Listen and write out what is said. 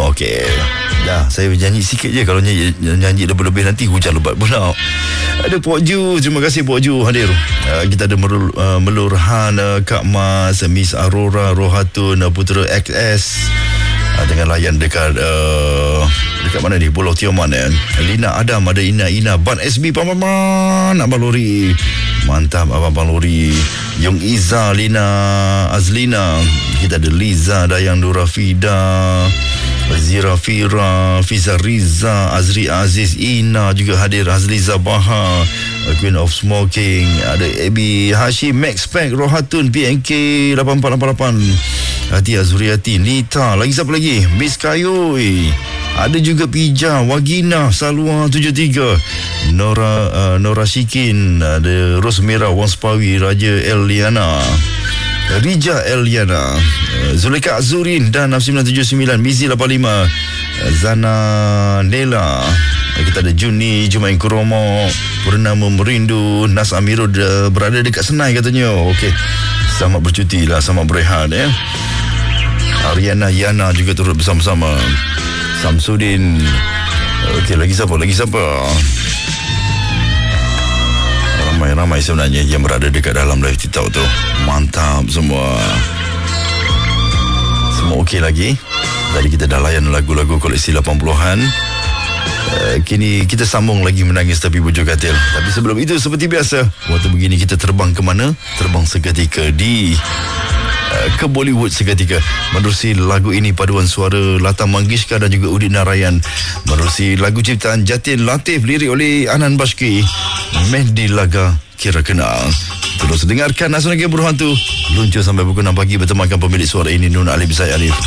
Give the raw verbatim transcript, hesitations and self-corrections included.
Okey. Dah, saya nyanyi sikit je. Kalau nyanyi, nyanyi lebih-lebih nanti hujan lebat pula. Ada Pok Ju. Terima kasih Pok Ju hadir. uh, Kita ada Merul, uh, Melurhan, uh, Kak Mas, Miss Aurora, Rohatun, uh, Putera X S, uh, dengan layan dekat uh, dekat mana ni, Pulau Tioman eh? Lina Adam, ada Ina Ina, Ban S B, Paman Abang Lori. Mantap Abang Lori. Yung Iza, Lina Azlina. Kita ada Liza, Dayang Nura Fida, Zira Fira, Fiza Riza, Azri Aziz, Ina juga hadir, Azliza Baha, Queen of Smoking, ada Abi Hashim, Max Pack, Rohatun, P N K lapan empat lapan lapan, Hati Azuriati, Nita, lagi siapa lagi? Miss Kayoy, ada juga Pija, Wagina, Salwa tujuh tiga, Nora uh, Nora Shikin, ada Rosmera, Wang Spawi, Raja Eliana, Rija Eliana, Zuleka Azurin dan Nafsi sembilan tujuh sembilan, Mizi lapan lima, Zana Nela. Kita ada Juni, Jumain Kuromo, Purnama Merindu, Nas Amirud berada dekat Senai katanya. Okey, selamat bercuti lah, selamat berehat ya. Ariana Yana juga turut bersama-sama. Samsudin. Okey, lagi siapa? Lagi siapa? Ramai-ramai sebenarnya yang berada dekat dalam live TikTok tu. Mantap semua. Semua okey lagi. Tadi kita dah layan lagu-lagu koleksi lapan puluhan. Uh, kini kita sambung lagi menangis tapi bujur katil. Tapi sebelum itu, seperti biasa, waktu begini kita terbang ke mana? Terbang seketika di uh, ke Bollywood seketika. Menerusi lagu ini paduan suara Lata Mangeshkar dan juga Udit Narayan. Menerusi lagu ciptaan Jatin Latif, lirik oleh Anan Bashki, Mehdi Laga Kira Kenal. Terus dengarkan Nasional Game Berhantu. Luncur sampai pukul enam pagi bertemankan pemilik suara ini, Nun Alif Zaid Alif.